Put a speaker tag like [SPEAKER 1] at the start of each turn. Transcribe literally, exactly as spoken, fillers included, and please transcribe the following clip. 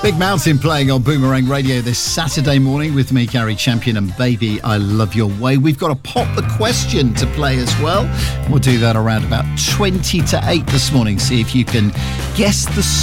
[SPEAKER 1] Big Mountain playing on Boomerang Radio this Saturday morning with me, Gary Champion, and Baby, I Love Your Way. We've got a Pop the Question to play as well. We'll do that around about twenty to eight this morning. See if you can guess the